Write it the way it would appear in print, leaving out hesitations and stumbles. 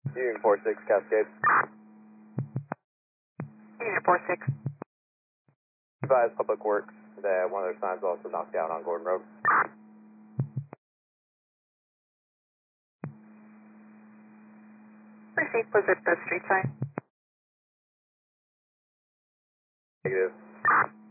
Union 46 Cascade. Union 46. Advise Public Works that one of their signs also knocked down on Gordon Road. Received. Was it the street sign? Negative.